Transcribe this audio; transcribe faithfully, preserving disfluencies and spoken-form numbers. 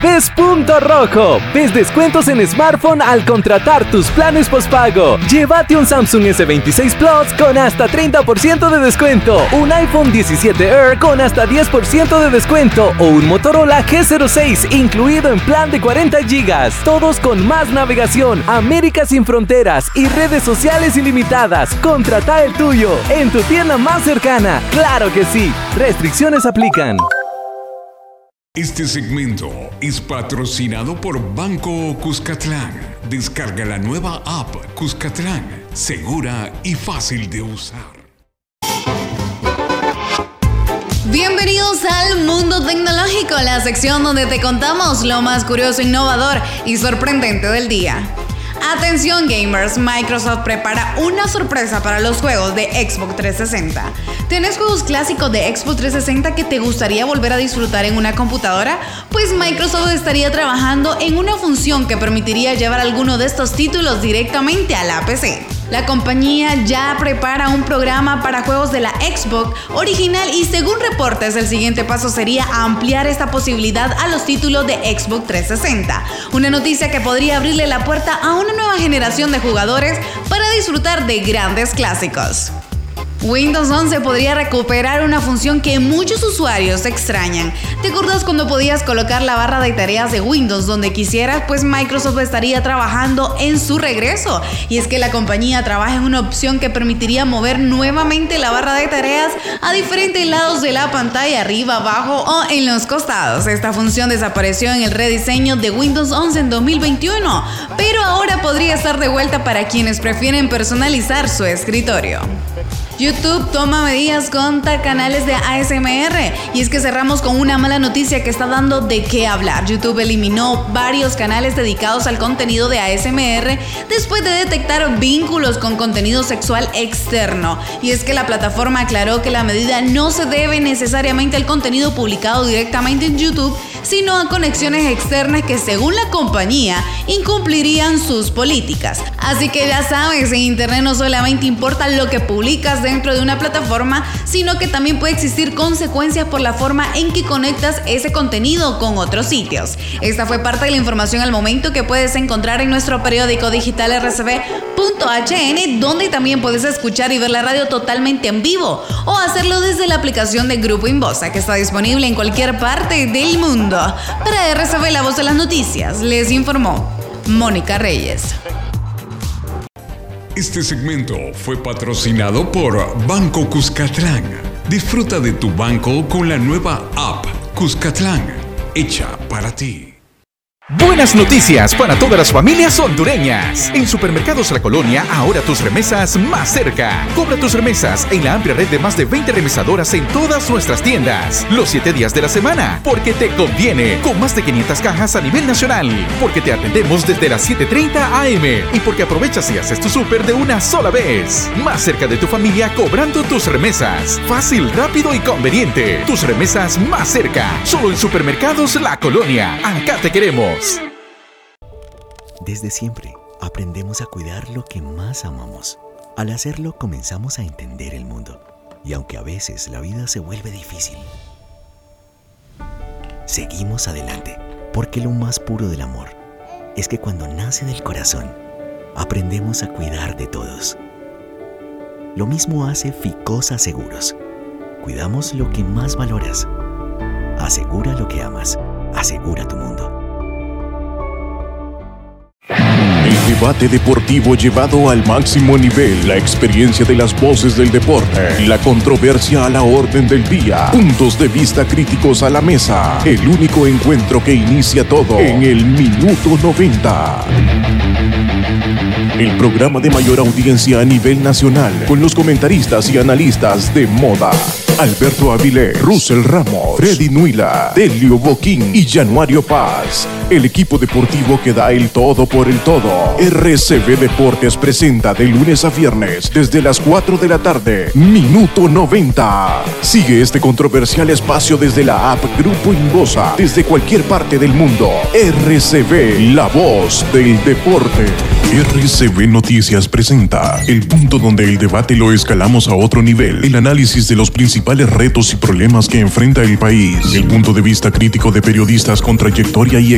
¡Ves Punto Rojo! ¡Ves descuentos en smartphone al contratar tus planes postpago! Llévate un Samsung ese veintiséis Plus con hasta treinta por ciento de descuento, un iPhone diecisiete Air con hasta diez por ciento de descuento o un Motorola G cero seis incluido en plan de cuarenta gigas. Todos con más navegación, América sin fronteras y redes sociales ilimitadas. Contrata el tuyo en tu tienda más cercana. ¡Claro que sí! Restricciones aplican. Este segmento es patrocinado por Banco Cuscatlán. Descarga la nueva app Cuscatlán, segura y fácil de usar. Bienvenidos al Mundo Tecnológico, la sección donde te contamos lo más curioso, innovador y sorprendente del día. Atención gamers, Microsoft prepara una sorpresa para los juegos de Xbox trescientos sesenta. ¿Tienes juegos clásicos de Xbox trescientos sesenta que te gustaría volver a disfrutar en una computadora? Pues Microsoft estaría trabajando en una función que permitiría llevar alguno de estos títulos directamente a la P C. La compañía ya prepara un programa para juegos de la Xbox original y según reportes el siguiente paso sería ampliar esta posibilidad a los títulos de Xbox trescientos sesenta. Una noticia que podría abrirle la puerta a una nueva generación de jugadores para disfrutar de grandes clásicos. Windows once podría recuperar una función que muchos usuarios extrañan. ¿Te acuerdas cuando podías colocar la barra de tareas de Windows donde quisieras? Pues Microsoft estaría trabajando en su regreso. Y es que la compañía trabaja en una opción que permitiría mover nuevamente la barra de tareas a diferentes lados de la pantalla, arriba, abajo o en los costados. Esta función desapareció en el rediseño de Windows once en dos mil veintiuno, pero ahora podría estar de vuelta para quienes prefieren personalizar su escritorio. YouTube toma medidas contra canales de A S M R y es que cerramos con una mala noticia que está dando de qué hablar. YouTube eliminó varios canales dedicados al contenido de A S M R después de detectar vínculos con contenido sexual externo. Y es que la plataforma aclaró que la medida no se debe necesariamente al contenido publicado directamente en YouTube, sino a conexiones externas que según la compañía incumplirían sus políticas. Así que ya sabes, en internet no solamente importa lo que publicas dentro de una plataforma, sino que también puede existir consecuencias por la forma en que conectas ese contenido con otros sitios. Esta fue parte de la información al momento que puedes encontrar en nuestro periódico digital R C B punto H N, donde también puedes escuchar y ver la radio totalmente en vivo o hacerlo desde la aplicación de Grupo Inbosa, que está disponible en cualquier parte del mundo. Para R C B, la voz de las noticias, les informó Mónica Reyes. Este segmento fue patrocinado por Banco Cuscatlán. Disfruta de tu banco con la nueva app Cuscatlán, hecha para ti. Buenas noticias para todas las familias hondureñas. En Supermercados La Colonia, ahora tus remesas más cerca. Cobra tus remesas en la amplia red de más de veinte remesadoras en todas nuestras tiendas. Los siete días de la semana, porque te conviene. Con más de quinientas cajas a nivel nacional. Porque te atendemos desde las siete treinta a eme. Y porque aprovechas y haces tu súper de una sola vez. Más cerca de tu familia cobrando tus remesas. Fácil, rápido y conveniente. Tus remesas más cerca. Solo en Supermercados La Colonia. Acá te queremos. Desde siempre, aprendemos a cuidar lo que más amamos. Al hacerlo, comenzamos a entender el mundo. Y aunque a veces la vida se vuelve difícil, seguimos adelante, porque lo más puro del amor es que cuando nace del corazón, aprendemos a cuidar de todos. Lo mismo hace Ficosa Seguros. Cuidamos lo que más valoras. Asegura lo que amas. Asegura tu mundo. El debate deportivo llevado al máximo nivel, la experiencia de las voces del deporte, la controversia a la orden del día, puntos de vista críticos a la mesa, el único encuentro que inicia todo en el Minuto noventa. El programa de mayor audiencia a nivel nacional, con los comentaristas y analistas de moda. Alberto Avilés, Russell Ramos, Freddy Nuila, Delio Boquín y Januario Paz. El equipo deportivo que da el todo por el todo. R C B Deportes presenta de lunes a viernes desde las cuatro de la tarde. Minuto noventa. Sigue este controversial espacio desde la app Grupo Inbosa, desde cualquier parte del mundo. R C B, la voz del deporte. R C B Noticias presenta el punto donde el debate lo escalamos a otro nivel. El análisis de los principales retos y problemas que enfrenta el país. El punto de vista crítico de periodistas con trayectoria y